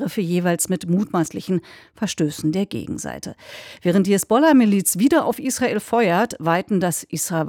Angriffe jeweils mit mutmaßlichen Verstößen der Gegenseite. Während die Hisbollah-Miliz wieder auf Israel feuert, weitet das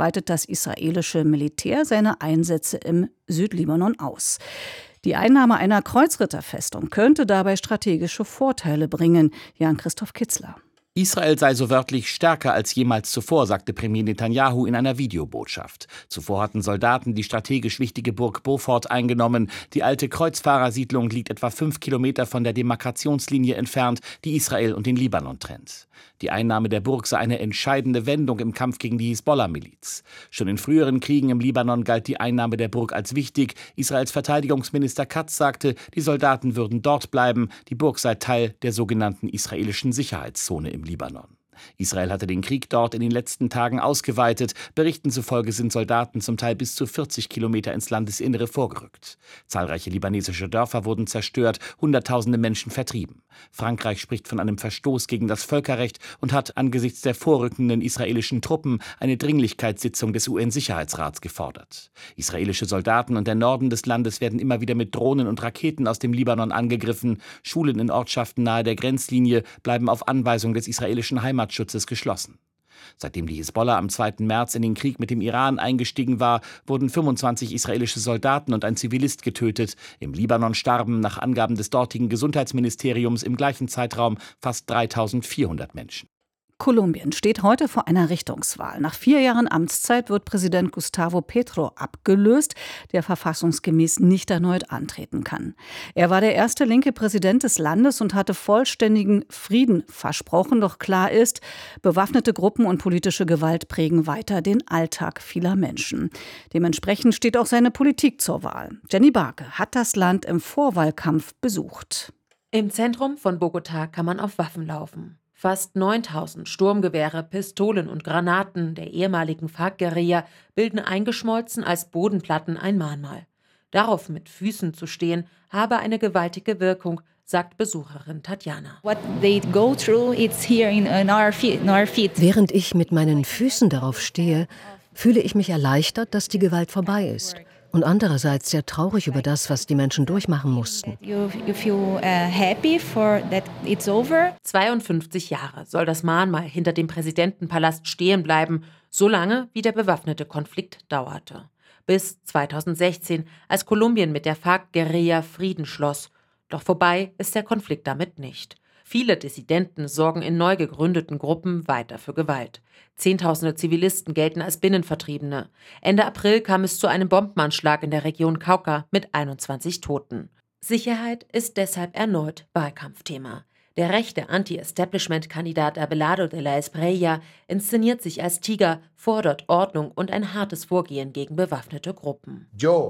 israelische Militär seine Einsätze im Südlibanon aus. Die Einnahme einer Kreuzritterfestung könnte dabei strategische Vorteile bringen. Jan-Christoph Kitzler. Israel sei so wörtlich stärker als jemals zuvor, sagte Premier Netanyahu in einer Videobotschaft. Zuvor hatten Soldaten die strategisch wichtige Burg Beaufort eingenommen. Die alte Kreuzfahrersiedlung liegt etwa 5 Kilometer von der Demarkationslinie entfernt, die Israel und den Libanon trennt. Die Einnahme der Burg sei eine entscheidende Wendung im Kampf gegen die Hisbollah-Miliz. Schon in früheren Kriegen im Libanon galt die Einnahme der Burg als wichtig. Israels Verteidigungsminister Katz sagte, die Soldaten würden dort bleiben. Die Burg sei Teil der sogenannten israelischen Sicherheitszone im Libanon. Israel hatte den Krieg dort in den letzten Tagen ausgeweitet. Berichten zufolge sind Soldaten zum Teil bis zu 40 Kilometer ins Landesinnere vorgerückt. Zahlreiche libanesische Dörfer wurden zerstört, Hunderttausende Menschen vertrieben. Frankreich spricht von einem Verstoß gegen das Völkerrecht und hat angesichts der vorrückenden israelischen Truppen eine Dringlichkeitssitzung des UN-Sicherheitsrats gefordert. Israelische Soldaten und der Norden des Landes werden immer wieder mit Drohnen und Raketen aus dem Libanon angegriffen. Schulen in Ortschaften nahe der Grenzlinie bleiben auf Anweisung des israelischen Heimatschutzes geschlossen. Seitdem die Hisbollah am 2. März in den Krieg mit dem Iran eingestiegen war, wurden 25 israelische Soldaten und ein Zivilist getötet. Im Libanon starben nach Angaben des dortigen Gesundheitsministeriums im gleichen Zeitraum fast 3.400 Menschen. Kolumbien steht heute vor einer Richtungswahl. Nach 4 Jahren Amtszeit wird Präsident Gustavo Petro abgelöst, der verfassungsgemäß nicht erneut antreten kann. Er war der erste linke Präsident des Landes und hatte vollständigen Frieden versprochen. Doch klar ist, bewaffnete Gruppen und politische Gewalt prägen weiter den Alltag vieler Menschen. Dementsprechend steht auch seine Politik zur Wahl. Jenny Barke hat das Land im Vorwahlkampf besucht. Im Zentrum von Bogotá kann man auf Waffen laufen. Fast 9.000 Sturmgewehre, Pistolen und Granaten der ehemaligen FARC-Guerilla bilden eingeschmolzen als Bodenplatten ein Mahnmal. Darauf mit Füßen zu stehen, habe eine gewaltige Wirkung, sagt Besucherin Tatjana. Während ich mit meinen Füßen darauf stehe, fühle ich mich erleichtert, dass die Gewalt vorbei ist. Und andererseits sehr traurig über das, was die Menschen durchmachen mussten. 52 Jahre soll das Mahnmal hinter dem Präsidentenpalast stehen bleiben, so lange wie der bewaffnete Konflikt dauerte. Bis 2016, als Kolumbien mit der FARC-Guerilla Frieden schloss. Doch vorbei ist der Konflikt damit nicht. Viele Dissidenten sorgen in neu gegründeten Gruppen weiter für Gewalt. Zehntausende Zivilisten gelten als Binnenvertriebene. Ende April kam es zu einem Bombenanschlag in der Region Cauca mit 21 Toten. Sicherheit ist deshalb erneut Wahlkampfthema. Der rechte Anti-Establishment-Kandidat Abelardo de la Espriella inszeniert sich als Tiger, fordert Ordnung und ein hartes Vorgehen gegen bewaffnete Gruppen.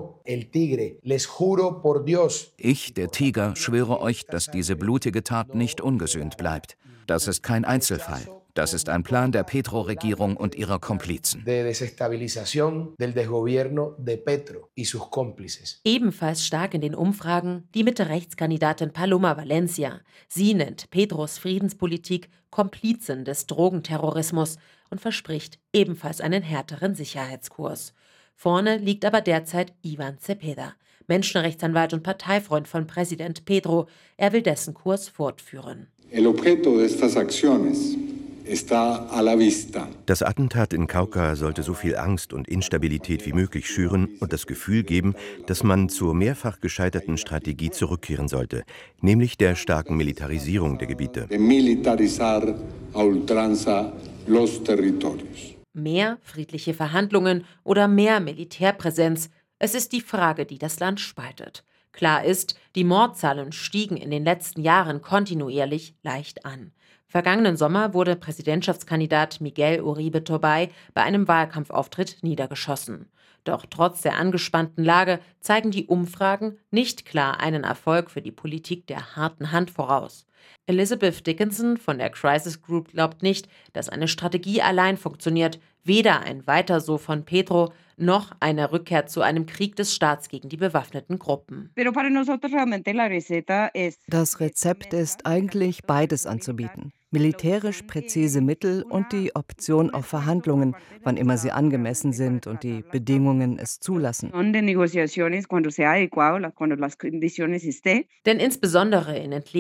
Ich, der Tiger, schwöre euch, dass diese blutige Tat nicht ungesühnt bleibt. Das ist kein Einzelfall. Das ist ein Plan der Petro-Regierung und ihrer Komplizen. Ebenfalls stark in den Umfragen die Mitte-Rechts-Kandidatin Paloma Valencia. Sie nennt Petros Friedenspolitik Komplizin des Drogenterrorismus und verspricht ebenfalls einen härteren Sicherheitskurs. Vorne liegt aber derzeit Ivan Cepeda, Menschenrechtsanwalt und Parteifreund von Präsident Petro. Er will dessen Kurs fortführen. Das Attentat in Cauca sollte so viel Angst und Instabilität wie möglich schüren und das Gefühl geben, dass man zur mehrfach gescheiterten Strategie zurückkehren sollte, nämlich der starken Militarisierung der Gebiete. Mehr friedliche Verhandlungen oder mehr Militärpräsenz? Es ist die Frage, die das Land spaltet. Klar ist, die Mordzahlen stiegen in den letzten Jahren kontinuierlich leicht an. Vergangenen Sommer wurde Präsidentschaftskandidat Miguel Uribe Turbay bei einem Wahlkampfauftritt niedergeschossen. Doch trotz der angespannten Lage zeigen die Umfragen nicht klar einen Erfolg für die Politik der harten Hand voraus. Elizabeth Dickinson von der Crisis Group glaubt nicht, dass eine Strategie allein funktioniert, weder ein Weiter so von Petro noch eine Rückkehr zu einem Krieg des Staats gegen die bewaffneten Gruppen. Das Rezept ist eigentlich beides anzubieten. Militärisch präzise Mittel und die Option auf Verhandlungen, wann immer sie angemessen sind und die Bedingungen es zulassen. Denn insbesondere in